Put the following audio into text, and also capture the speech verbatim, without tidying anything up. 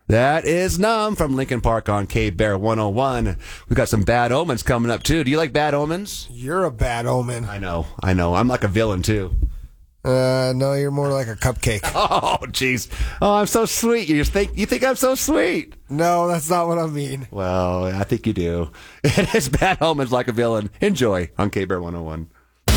That is Numb from Linkin Park on K-Bear one oh one. We've got some Bad Omens coming up, too. Do you like Bad Omens? You're a bad omen. I know, I know. I'm like a villain, too. Uh, no, you're more like a cupcake. Oh, jeez. Oh, I'm so sweet. You just think you think I'm so sweet. No, that's not what I mean. Well, I think you do. It is Bad Omens like a villain. Enjoy on K-Bear one oh one.